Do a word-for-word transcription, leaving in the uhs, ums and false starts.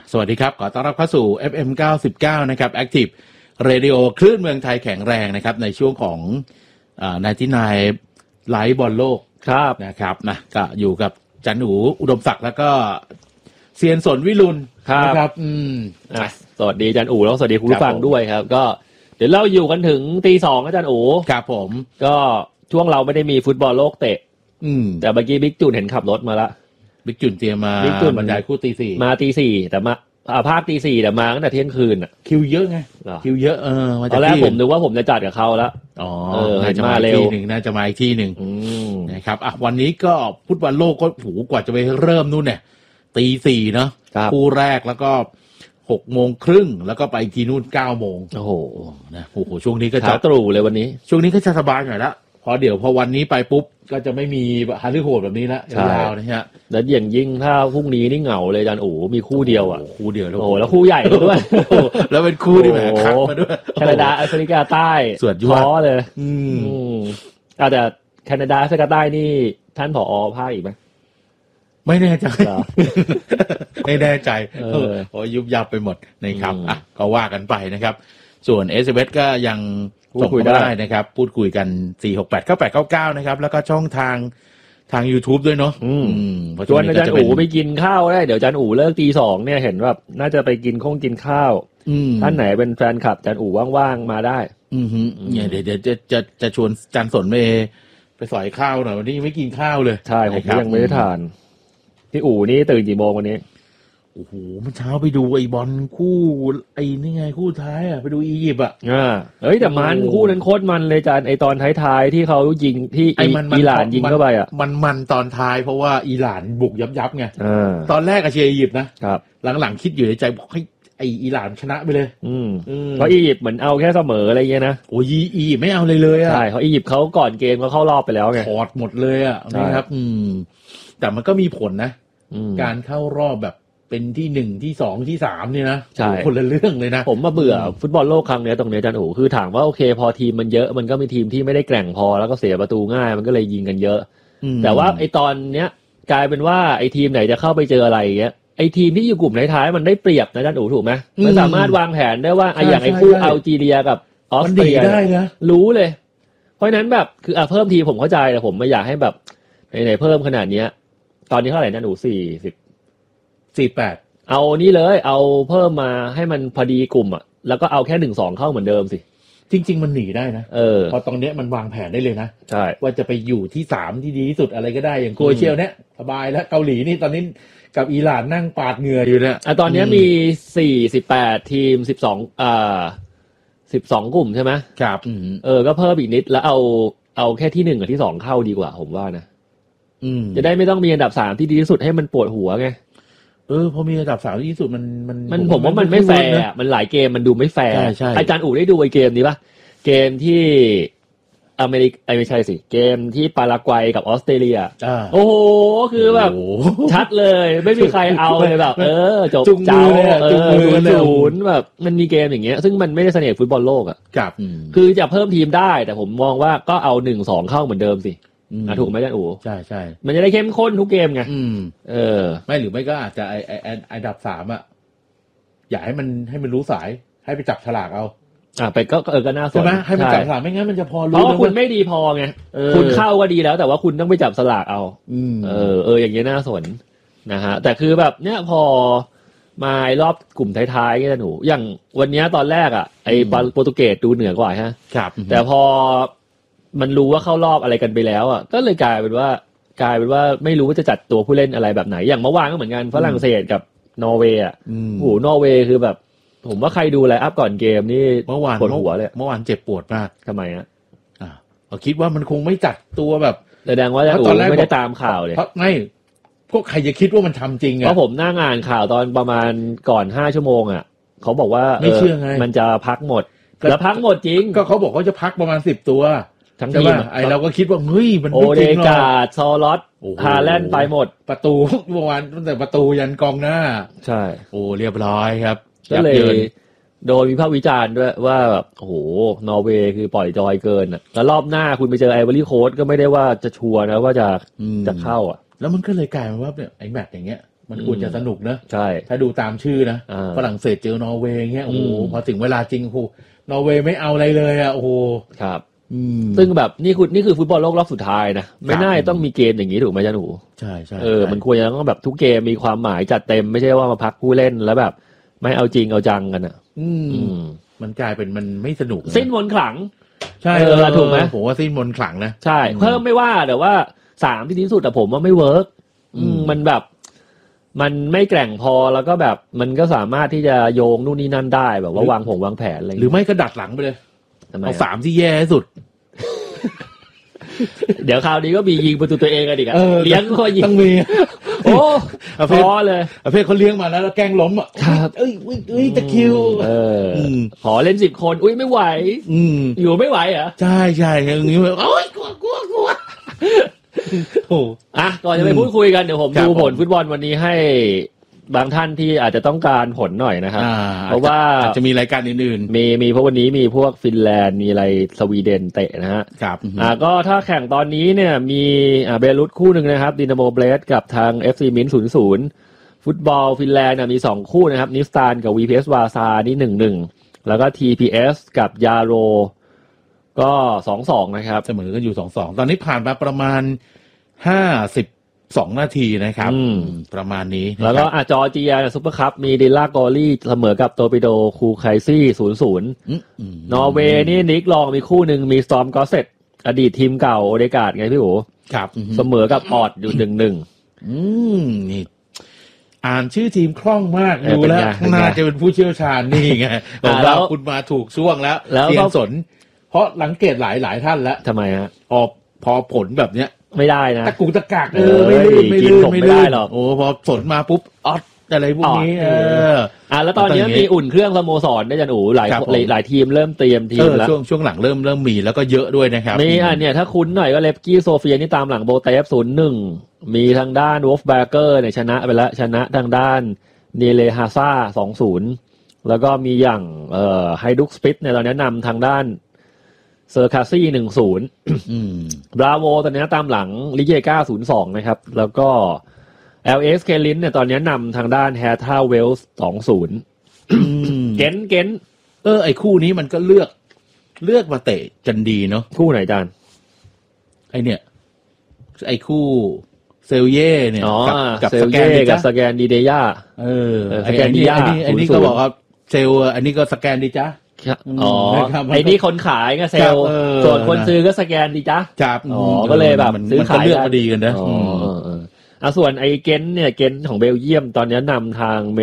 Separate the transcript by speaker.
Speaker 1: สวัสดีครับขอต้อนรับเข้าสู่ เอฟ เอ็ม เก้าสิบเก้า นะครับ Active Radio คลื่นเมืองไทยแข็งแรงนะครับในช่วงของอ่าninety nineไลฟ์บอลโลกครับนะครับนะก็อยู่กับจันอูอุดมศักดิ์แล้วก็เซียนสนวิรุฬนะครับอืม
Speaker 2: สวัสดีจันอูแล้วสวัสดีคุณผู้ฟังด้วยครับก็เดี๋ยวเราอยู่กันถึงตีสองนะจันอู
Speaker 1: ครับผม
Speaker 2: ก็ช่วงเราไม่ได้มีฟุตบอลโลกเตะ
Speaker 1: อืม
Speaker 2: แต่เมื่อกี้บิ๊กจุนเห็นขับรถมาละ
Speaker 1: บิ๊กจุนเตรียมมาบรรยายคู่ตีสี่
Speaker 2: มาตีสี่แต่มาอ่าภาคตีสี่แต่มาตั้งแต่เที่ยงคืนอ่ะ
Speaker 1: คิวเยอะไงคิวเยอะเออมาจาก
Speaker 2: ตอนแรกผมนึกว่าผมจะจัดกับเขาแล้ว
Speaker 1: อ๋อเออจะมาเร็วนึงน่าจะมาอีกที่นึงนะครับอ่ะวันนี้ก็ฟุตบอลโลกก็โหกว่าจะไปเริ่มนู่นเนี่ยตีสี่เนาะคู่แรกแล้วก็หกโมงครึ่งแล้วก็ไปทีนู่นเก้าโมง
Speaker 2: โอ้โห
Speaker 1: นะโอ้โหช่วงนี้ก็
Speaker 2: จะตรู่เลยวันนี้
Speaker 1: ช่วงนี้ก็จะสบายหน่อยละพอเดี๋ยวพอวันนี้ไปปุ๊บก็จะไม่มีฮาร์ดโหดแบบนี้ละยาวๆนะฮะ
Speaker 2: แล้วอย่างยิ่งถ้าพรุ่งนี้นี่เหงาเลยอาจารย์โอ้มีคู่เดียวอ่ะ
Speaker 1: คู่เดียว
Speaker 2: โอ้แล้วคู่ใหญ่ด้วย
Speaker 1: แล้วเป็นคู่ที่แหมคักมาด้วย
Speaker 2: แคนาดาแอฟริกาใต้
Speaker 1: สวดยอด
Speaker 2: เลยอืมอ่าแต่แคนาดาแอฟริกาใต้นี่ท่านผอภาคอีกไหม
Speaker 1: ไม่แน่ใจไม่แน่ใจโอ้ยุบยับไปหมดนะครับอ่ะก็ว่ากันไปนะครับส่วน เอส เอ็ม เอส ก็ยังส่งเข้าได้นะครับพูดคุยกันสี่ หก แปด เก้า แปด เก้า เก้านะครับแล้วก็ช่องทางทาง YouTube ด้วยเนาะอื
Speaker 2: มชวนอาจารย์อู๋ไปกินข้าวได้เดี๋ยวอาจารย์อู๋เลิกตีสองเนี่ยเห็นว่าน่าจะไปกินข้งกินข้าวท่านไหนเป็นแฟนคลับอาจารย์อู๋ว่างๆมาได้
Speaker 1: อือฮึเนี่ยเดี๋ยวจะจะจะชวนอาจารย์สนไปไปสอยข้าวหน่อยวันนี้ไม่กินข้าวเลย
Speaker 2: ใช่ผมยังไม่ได้ทานพี่อู๋นี่ตื่นกี่โมงวันนี้
Speaker 1: โอ้โหเมื่อเช้าไปดูไอ้บอลคู่ไอ้นี่ไงคู่ท้ายอ่ะไปดูอียิปต์อ่ะ
Speaker 2: อ่าเฮ้ยแต่มันคู่นั้นโคตรมันเลยจานไอ้ตอนท้ายๆที่เขายิงที่อิหร่านยิงเข้าไปอ่ะ
Speaker 1: มันมันตอนท้ายเพราะว่าอิหร่านบุกยับยับไงตอนแรกก็เชียร์อียิปต์นะครับหลังๆคิดอยู่ในใจบอกให้ไอ้อิหร่านชนะไปเลย
Speaker 2: อืมเพราะอียิปต์เหมือนเอาแค่เสมออะไรเงี้ยนะ
Speaker 1: โอ้ยอียิปต์ไม่เอาเลยเลยอ่ะ
Speaker 2: ใช่เพราะอียิปต์เขาก่อนเกมก็เข้ารอบไปแล้วไง
Speaker 1: ถอดหมดเลยอ่ะนะครับอืมแต่มันก็มีผลนะการเข้ารอบแบบเป็นที่หนึ่งที่สองที่สามเนี่ยนะคนละเรื่องเลยนะ
Speaker 2: ผมมาเบื่อฟุตบอลโลกครั้งนี้ตรงนี้อาจารย์โอ๋คือถามว่าโอเคพอทีมมันเยอะมันก็มีทีมที่ไม่ได้แกร่งพอแล้วก็เสียประตูง่ายมันก็เลยยิงกันเยอะแต่ว่าไอตอนเนี้ยกลายเป็นว่าไอทีมไหนจะเข้าไปเจออะไรเงี้ยไอทีมที่อยู่กลุ่มท้ายๆมันได้เปรียบนะอาจารย์โอ๋ถูกไหมมันสามารถวางแผนได้ว่าไออย่างไอคู่อัลจีเรียกับออสเตรียรู้เลยเพราะนั้นแบบคืออ่ะเพิ่มทีผมเข้าใจแต่ผมไม่อยากให้แบบไหนๆเพิ่มขนาดนี้ตอนนี้เท่าไหร่อาจารย์โอ๋สี่สิบ
Speaker 1: สี่แปด
Speaker 2: เอานี่เลยเอาเพิ่มมาให้มันพอดีกลุ่มอ่ะแล้วก็เอาแค่หนึ่งสองเข้าเหมือนเดิมสิ
Speaker 1: จริงๆมันหนีได้นะ
Speaker 2: เออ
Speaker 1: พอตรงเนี้ยมันวางแผนได้เลยนะ
Speaker 2: ใช่
Speaker 1: ว่าจะไปอยู่ที่สามที่ดีที่สุดอะไรก็ได้อย่างโครเอเชียเนี่ยสบายแล้วเกาหลีนี่ตอนนี้กับอิหร่านนั่งปาดเหงื่ออยู่เนี่ย
Speaker 2: อ่ะตอนนี้มีสี่สิบแปดทีมสิบสองอ่าสิบสองกลุ่มใช่ไหม
Speaker 1: ครับ
Speaker 2: เออก็เพิ่มอีกนิดแล้วเอาเอาแค่ที่หนึ่งกับที่สองเข้าดีกว่าผมว่านะ
Speaker 1: อืม
Speaker 2: จะได้ไม่ต้องมีอันดับสามที่ดีที่สุดให้มันปวดหัวไง
Speaker 1: เออพอมีระดับสามที่สุดมันมัน
Speaker 2: มันผมว่ามันไม่แฟร์อ่ะมันหลายเกมมันดูไม่แฟร์อาจารย์อู๋ได้ดูไอ้เกมนี้ป่ะเกมที่อเมริกาไม่ใช่สิเกมที่ปารากวัยกับออสเตรเลียโอ้โหคือแบบชัดเลยไม่มีใครเอาเลยแบบเออจบเจ้าเออศูนย์แบบมันมีเกมอย่างเงี้ยซึ่งมันไม่ได้เสน่ห์ฟุตบอลโลกอ่ะ
Speaker 1: ครับ
Speaker 2: คือจะเพิ่มทีมได้แต่ผมมองว่าก็เอาหนึ่งสองเข้าเหมือนเดิมสิอ่ะถูกไหมอาจารย์อู๋
Speaker 1: ใช่ใช่
Speaker 2: มันจะได้เข้มข้นทุกเกมไงเออ
Speaker 1: ไม่หรือไม่ก็อาจจะไอไอไออันดับสามอ่ะอยากให้มันให้มันรู้สายให้ไปจับฉลากเอา
Speaker 2: อ่ะไปก็เออก็น่าสน
Speaker 1: ใช่ไหมให้มันจับฉลากไม่งั้นมันจะพอรู้
Speaker 2: เพราะว่าคุณไม่ดีพอไงคุณเข้าก็ดีแล้วแต่ว่าคุณต้องไปจับฉลากเอาเออเอออย่างเงี้ยน่าสนนะฮะแต่คือแบบเนี้ยพอมารอบกลุ่มท้ายๆก็จะหนูอย่างวันนี้ตอนแรกอ่ะไอโปรตุเกสดูเหนือกว่าฮะ
Speaker 1: ครับ
Speaker 2: แต่พอมันรู้ว่าเข้ารอบอะไรกันไปแล้วอ่ะก็เลยกลายเป็นว่ากลายเป็นว่าไม่รู้ว่าจะจัดตัวผู้เล่นอะไรแบบไหนอย่างเมื่อวานก็เหมือนกันฝรั่งเศสกับนอร์เวย์อ่ะโอ้โหนอร์เวย์คือแบบผมว่าใครดูไลน์อัพก่อนเกมนี่
Speaker 1: เมื่อวาน
Speaker 2: ปวดหัวเลย
Speaker 1: เมื่อวานเจ็บปวดมาก
Speaker 2: ทำไมอ่ะ
Speaker 1: อ่าคิดว่ามันคงไม่จัดตัวแบบ
Speaker 2: แสดงว่าตอนแรกไม่ได้ตามข่าวเลย
Speaker 1: เพราะไม่พวกใครจะคิดว่ามันทำจริงอ่ะ
Speaker 2: เพราะผมนั่งอ่านข่าวตอนประมาณก่อนห้าชั่วโมงอ่ะเขาบอกว่า
Speaker 1: ไม่เชื่อไง
Speaker 2: มันจะพักหมดแล้วพักหมดจริง
Speaker 1: ก็เขาบอกว่าจะพักประมาณสิบตัว
Speaker 2: ทั้งทีม
Speaker 1: ไอเราก็คิดว่าเฮ้ยมัน
Speaker 2: โอเดกาดซอลอสฮาแลนด์ไปหมด
Speaker 1: ประตูเมื่อวานตั้งแต่ประตูยันกองหน้า
Speaker 2: ใช่
Speaker 1: โอ้เรียบร้อยครับ
Speaker 2: ก็เลยโดนวิพากษ์วิจารณ์ด้วยว่าแบบโอ้โหนอร์เวย์คือปล่อยจอยเกินอ่ะแล้วรอบหน้าคุณไปเจอไอวอรี่โค้สก็ไม่ได้ว่าจะชัวร์นะว่าจะจะเข้าอ่ะ
Speaker 1: แล้วมันก็เลยกลายเป็นว่าเนี่ยไอแมตช์อย่างเงี้ยมันควรจะสนุกนะ
Speaker 2: ใช่
Speaker 1: ถ้าดูตามชื่อนะฝรั่งเศสเจอนอร์เวย์เงี้ยโอ้โหพอถึงเวลาจริงโอ้โหนอร์เวย์ไม่เอาอะไรเลยอ่ะโอ้โห
Speaker 2: ครับซึ่งแบบนี่คือนี่คือฟุตบอลโลกรอบสุดท้ายนะไม่น่าต้องมีเกมอย่างนี้ถูกไหมจ๊ะหนู
Speaker 1: ใช่ใช่
Speaker 2: เออมันควรจะต้องแบบทุกเกมมีความหมายจัดเต็มไม่ใช่ว่ามาพักผู้เล่นแล้วแบบไม่เอาจริงเอาจังกันอ่ะ
Speaker 1: อืมมันกลายเป็นมันไม่สนุก
Speaker 2: สิ้นมนต์ขลัง
Speaker 1: ใช่เออถูกไหมผมว่าสิ้นมนต์ขลังนะ
Speaker 2: ใช่เพิ่มไม่ว่าแต่ว่าสามที่ดีที่สุดแต่ผมว่าไม่เวิร์กมันแบบมันไม่แกร่งพอแล้วก็แบบมันก็สามารถที่จะโยงนู่นนี่นั่นได้แบบว่าวางผงวางแผนอะไร
Speaker 1: หรือไม่ก็ดัดหลังไปเลยเอาสามที่แย่ที่สุด
Speaker 2: เดี๋ยวคราวนี้ก็มียิงประตูตัวเองกันอีกอ่ะเลี้ยงก็ยิง
Speaker 1: ต้องมี
Speaker 2: โอ้พอเลย
Speaker 1: ประเภทเขาเลี้ยงมาแล้วแล้วแกล้งล้มอ่ะเอ้ยเอ้ยตะคิว
Speaker 2: เออขอเล่นสิบคนอุ้ยไม่ไหวอยู่ไม่ไหวเหรอ
Speaker 1: ใช่ใช่อย่างนี้โอ้ยกลัวกลัวกลัว
Speaker 2: โอ้อะก่อนจะไปพูดคุยกันเดี๋ยวผมดูผลฟุตบอลวันนี้ให้บางท่านที่อาจจะต้องการผลหน่อยนะครับเพราะว่า
Speaker 1: จะมีรายการอื่น
Speaker 2: ๆมีมีเพราะวันนี้มีพวกฟินแลนด์มีอะไรสวีเดนเตะนะฮะ
Speaker 1: ครับ
Speaker 2: อ่าก็ถ้าแข่งตอนนี้เนี่ยมีอ่าเบลุสคู่หนึ่งนะครับดินาโมเบรสกับทาง เอฟ ซี มินซ์ ศูนย์ ศูนย์ฟุตบอลฟินแลนด์มีสองคู่นะครับนิสตานกับ วี พี เอส วาซานี่ หนึ่งหนึ่ง แล้วก็ ที พี เอส กับยาโรก็ สองสอง นะครับ
Speaker 1: เสมอกันอยู่ สองสอง ตอนนี้ผ่านมาประมาณห้าสิบสองนาทีนะครับประมาณนี้
Speaker 2: แล้วก็อ่ะจอร์เจียซุปเปอร์คัพมีดิลล่ากอรี่เสมอกับโตปิโดคูไคซี่ ศูนย์ศูนย์ นอร์เวย์นี่นิกลองมีคู่หนึ่งมีสตอร์มกอสเซตอดีตทีมเก่าโอเดการ์ดไงพี่โอ๋
Speaker 1: ครับ
Speaker 2: เสมอกับออดอยู่ หนึ่งหนึ่ง
Speaker 1: อืมนี่อ่านชื่อทีมคล่องมากดูแล้วน่าจะเป็นผู้เชี่ยวชาญนี่ไงบอกว่าคุณมาถูกช่วงแล้วเรียนสนเพราะหลังเกตหลายหลายท่านแล้ว
Speaker 2: ทำไมฮะ
Speaker 1: พอพอผลแบบเนี้ย
Speaker 2: ไม่ได้นะ
Speaker 1: ตะกุกตะกักเออไม่ลื่นไม่ลื่นไม่ได้หรอกโอ้พอฝนมาปุ๊บออดอะไรพวกนี้เออ
Speaker 2: อ่ะแล้วตอนนี้มีอุ่นเครื่องสโมสรได้จันอูหลายหลายทีมเริ่มเตรียมทีมแล้ว
Speaker 1: ช่วงช่วงหลังเริ่มเริ่มมีแล้วก็เยอะด้วยนะครับ
Speaker 2: มีอ่ะเนี่ยถ้าคุ้นหน่อยก็เลฟกี้โซเฟียนี่ตามหลังโบเตฟ ศูนย์หนึ่ง มีทางด้านวอล์ฟแบเกอร์เนี่ยชนะไปแล้วชนะทางด้านเนเลฮาซ่า สองศูนย์ แล้วก็มีอย่างเอ่อไฮดุกสปิตเนี่ยตอนนี้นำทางด้านเซอร์คาซี่ หนึ่งศูนย์ บราโวตอนนี้ตามหลังลิเกก้า ศูนย์สอง นะครับแล้วก็ แอล เอส เคลินเนี่ยตอนนี้นำทางด้านแฮท่าเวลส์ สองศูนย์ เก้นเก้น
Speaker 1: เออไอคู่นี้มันก็เลือกเลือกมาเตะกันดีเนาะ
Speaker 2: คู่ไหนจาน
Speaker 1: ไอเนี่ยไอคู่เซลเย่เนี่ย
Speaker 2: กับสแกนกับสแกนดีเดย่า
Speaker 1: เออสแกนดีย่าอันนี้ก็บอกว่าเซลอันนี้ก็สแกนดีจ้า
Speaker 2: อ๋อไอ้นี่คนขายก็เซลล์ส่วนคนซื้อก็สแกนดีจ้ะอ๋อก็เลยแบบซื้อขาย
Speaker 1: เลือกมาดีกันนะ
Speaker 2: อ๋ออ่ะส่วนไอ้เกนเนี่ยเกนของเบลเยียมตอนนี้นำทางเม